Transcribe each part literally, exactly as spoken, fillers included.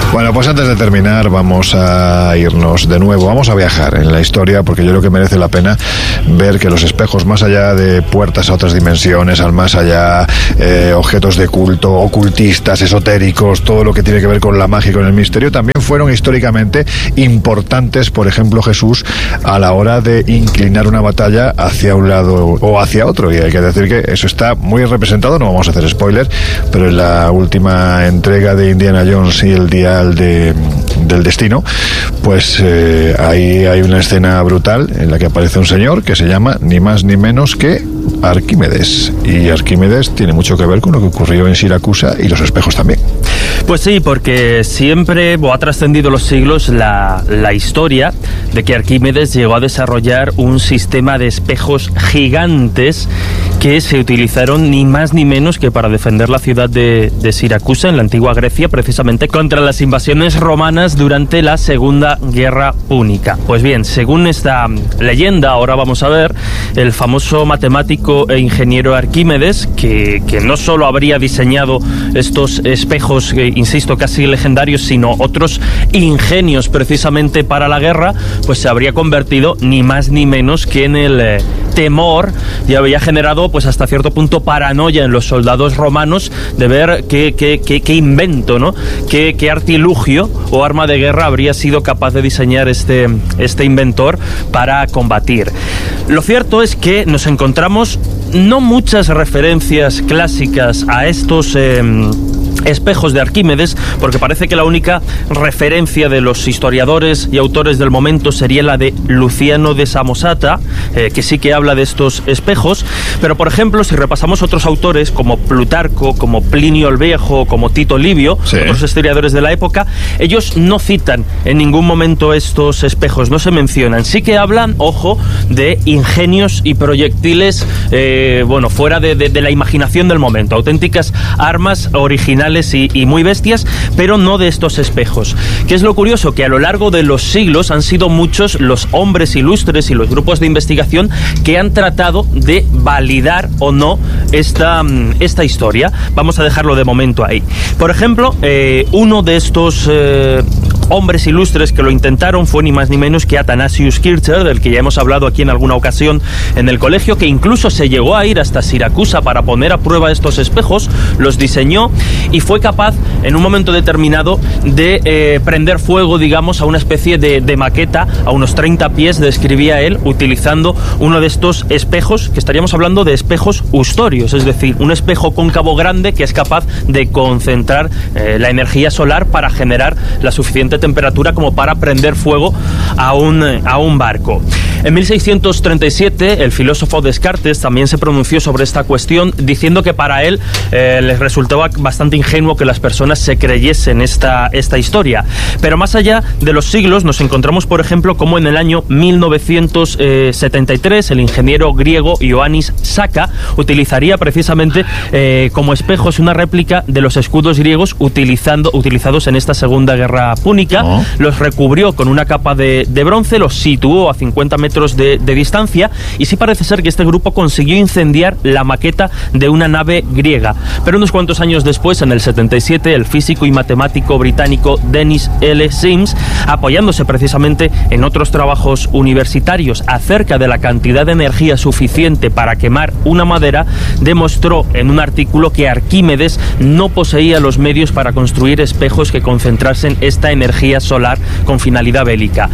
Bueno, pues antes de terminar vamos a irnos de nuevo, vamos a viajar en la historia, porque yo creo que merece la pena ver que los espejos, más allá de puertas a otras dimensiones, al más allá, eh, objetos de culto, ocultistas, esotéricos, todo lo que tiene que ver con la magia y con el misterio, también fueron históricamente importantes. Por ejemplo, Jesús, a la hora de inclinar una batalla hacia un lado o hacia otro, y hay que decir que eso está muy representado, no vamos a hacer spoiler, pero en la última entrega de Indiana Jones y el Dial de, del Destino, pues eh, ahí hay una escena brutal en la que aparece un señor que se llama ni más ni menos que Arquímedes, y Arquímedes tiene mucho que ver con lo que ocurrió en Siracusa y los espejos también. Pues sí, porque siempre o ha trascendido los siglos la, la historia de que Arquímedes llegó a desarrollar un sistema de espejos gigantes que se utilizaron ni más ni menos que para defender la ciudad de, de Siracusa en la antigua Grecia, precisamente contra las invasiones romanas durante la Segunda Guerra Púnica. Pues bien, según esta leyenda, ahora vamos a ver, el famoso matemático e ingeniero Arquímedes, que, que no solo habría diseñado estos espejos, que, insisto, casi legendarios, sino otros ingenios precisamente para la guerra, pues se habría convertido ni más ni menos que en el eh, temor, y había generado pues hasta cierto punto paranoia en los soldados romanos de ver qué, qué, qué, qué invento, ¿no? Qué, qué artilugio o arma de guerra habría sido capaz de diseñar este, este inventor para combatir. Lo cierto es que nos encontramos no muchas referencias clásicas a estos eh, espejos de Arquímedes, porque parece que la única referencia de los historiadores y autores del momento sería la de Luciano de Samosata, eh, que sí que habla de estos espejos, pero por ejemplo, si repasamos otros autores como Plutarco, como Plinio el Viejo, como Tito Livio, sí, otros historiadores de la época, ellos no citan en ningún momento estos espejos, no se mencionan. Sí que hablan, ojo, de ingenios y proyectiles, eh, bueno, fuera de, de, de la imaginación del momento, auténticas armas originales Y, y muy bestias, pero no de estos espejos. ¿Qué es lo curioso? Que a lo largo de los siglos han sido muchos los hombres ilustres y los grupos de investigación que han tratado de validar o no esta, esta historia. Vamos a dejarlo de momento ahí. Por ejemplo, eh, uno de estos eh, hombres ilustres que lo intentaron fue ni más ni menos que Athanasius Kircher, del que ya hemos hablado aquí en alguna ocasión en el colegio, que incluso se llegó a ir hasta Siracusa para poner a prueba estos espejos, los diseñó y fue capaz en un momento determinado de eh, prender fuego, digamos, a una especie de, de maqueta a unos treinta pies, describía él, utilizando uno de estos espejos, que estaríamos hablando de espejos ustorios, es decir, un espejo cóncavo grande que es capaz de concentrar eh, la energía solar para generar la suficiente temperatura como para prender fuego a un, a un barco. En mil seiscientos treinta y siete, el filósofo Descartes también se pronunció sobre esta cuestión, diciendo que para él eh, les resultaba bastante ingenuo que las personas se creyesen esta, esta historia. Pero más allá de los siglos, nos encontramos, por ejemplo, como en el año mil novecientos setenta y tres, el ingeniero griego Ioannis Saka utilizaría precisamente eh, como espejos una réplica de los escudos griegos utilizando, utilizados en esta Segunda Guerra Púnica. Oh. Los recubrió con una capa de, de bronce, los situó a cincuenta metros de, de distancia, y sí parece ser que este grupo consiguió incendiar la maqueta de una nave griega. Pero unos cuantos años después, en el setenta y siete, el físico y matemático británico Dennis L. Sims, apoyándose precisamente en otros trabajos universitarios acerca de la cantidad de energía suficiente para quemar una madera, demostró en un artículo que Arquímedes no poseía los medios para construir espejos que concentrasen esta energía solar con finalidad bélica.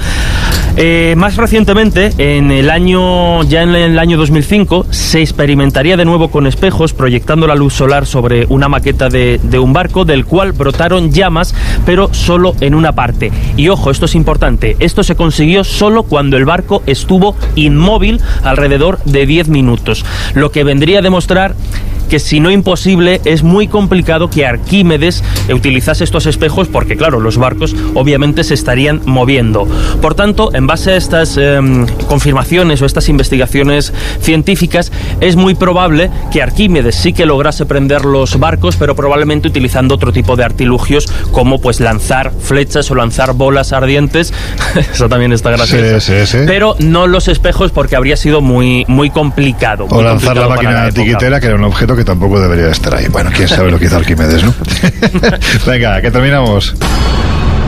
Eh, más recientemente, en el año ya en el año dos mil cinco, se experimentaría de nuevo con espejos, proyectando la luz solar sobre una maqueta de, de un barco, del cual brotaron llamas, pero solo en una parte. Y ojo, esto es importante, esto se consiguió solo cuando el barco estuvo inmóvil alrededor de diez minutos, lo que vendría a demostrar que, si no imposible, es muy complicado que Arquímedes utilizase estos espejos, porque claro, los barcos obviamente se estarían moviendo. Por tanto, en base a estas eh, confirmaciones o estas investigaciones científicas, es muy probable que Arquímedes sí que lograse prender los barcos, pero probablemente utilizando otro tipo de artilugios, como pues lanzar flechas o lanzar bolas ardientes. Eso también está gracioso. Sí, sí, sí. Pero no los espejos, porque habría sido muy, muy complicado. O muy lanzar complicado la máquina la tiquitera, que era un objeto que tampoco debería estar ahí. Bueno, quién sabe lo que hizo Arquímedes, ¿no? Venga, que terminamos.